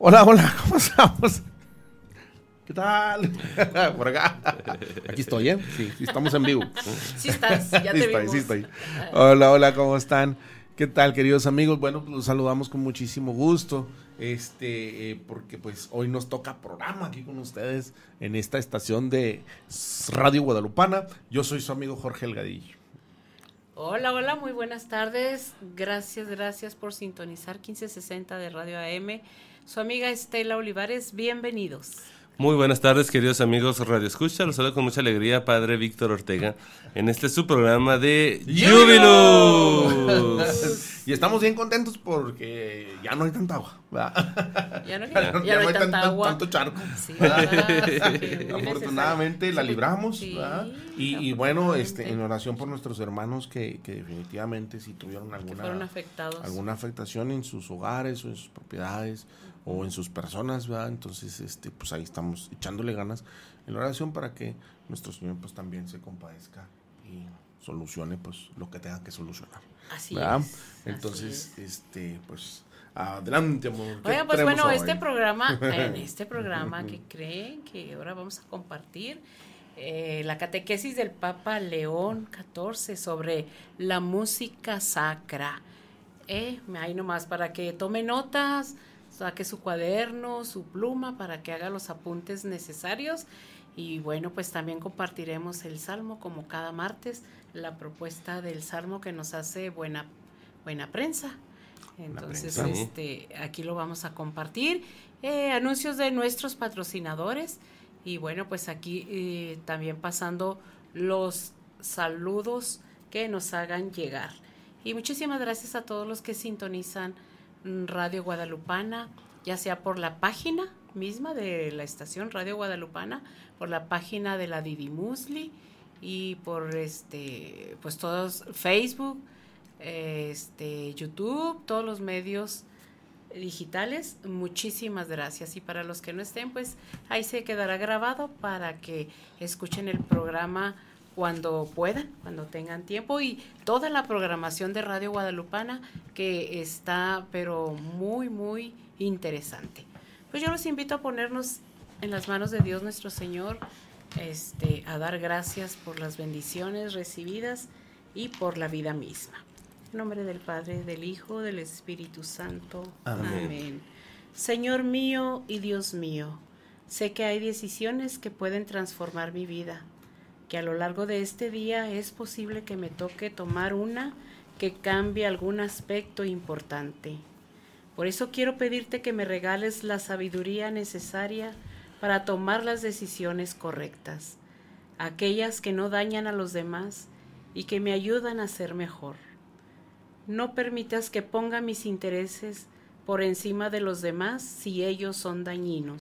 Hola, hola, ¿cómo estamos? ¿Qué tal? Por acá. Aquí estoy, ¿eh? Sí, estamos en vivo. Sí estás, ya te vimos. Sí estoy. Hola, hola, ¿cómo están? ¿Qué tal, queridos amigos? Bueno, pues los saludamos con muchísimo gusto. Porque pues hoy nos toca programa aquí con ustedes en esta estación de Radio Guadalupana. Yo soy su amigo Jorge Elgadillo. Hola, hola, muy buenas tardes. Gracias por sintonizar 1560 de Radio AM. Su amiga Estela Olivares, bienvenidos. Muy buenas tardes, queridos amigos Radio Escucha. Los saludo con mucha alegría, Padre Víctor Ortega, en este su programa de ¡Júbilos! Y estamos bien contentos porque ya no hay tanta agua, ¿verdad? Ya no hay tanta agua. Tanto charco. Sí, Afortunadamente la libramos, sí, ¿verdad? Y bueno, en oración por nuestros hermanos que definitivamente si tuvieron alguna afectación en sus hogares o en sus propiedades o en sus personas, ¿verdad? Entonces, pues ahí estamos echándole ganas en la oración para que nuestro Señor pues también se compadezca y solucione pues lo que tenga que solucionar. Así ¿verdad? es. Entonces, pues adelante, amor. Oiga, pues bueno, en este programa que creen que ahora vamos a compartir la catequesis del Papa León XIV sobre la música sacra. Ahí nomás para que tome notas, saque su cuaderno, su pluma para que haga los apuntes necesarios. Y bueno, pues también compartiremos el Salmo como cada martes, la propuesta del Salmo que nos hace buena prensa. Entonces, aquí lo vamos a compartir. Anuncios de nuestros patrocinadores. Y bueno, pues aquí también pasando los saludos que nos hagan llegar. Y muchísimas gracias a todos los que sintonizan Radio Guadalupana, ya sea por la página misma de la estación Radio Guadalupana, por la página de la Didi Musli y por pues todos Facebook, YouTube, todos los medios digitales. Muchísimas gracias. Y para los que no estén, pues ahí se quedará grabado para que escuchen el programa cuando puedan, cuando tengan tiempo, y toda la programación de Radio Guadalupana que está pero muy muy interesante. Pues yo los invito a ponernos en las manos de Dios nuestro Señor, a dar gracias por las bendiciones recibidas y por la vida misma. En nombre del Padre, del Hijo, del Espíritu Santo. Amén. Señor mío y Dios mío, sé que hay decisiones que pueden transformar mi vida, que a lo largo de este día es posible que me toque tomar una que cambie algún aspecto importante. Por eso quiero pedirte que me regales la sabiduría necesaria para tomar las decisiones correctas, aquellas que no dañan a los demás y que me ayudan a ser mejor. No permitas que ponga mis intereses por encima de los demás si ellos son dañinos.